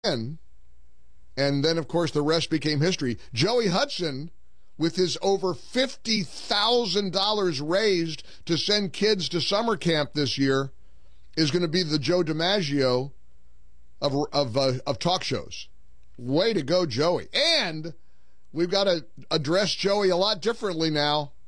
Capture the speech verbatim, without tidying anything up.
And then, of course, the rest became history. Joey Hudson, with his over fifty thousand dollars raised to send kids to summer camp this year, is going to be the Joe DiMaggio of of uh, of talk shows. Way to go, Joey. And we've got to address Joey a lot differently now.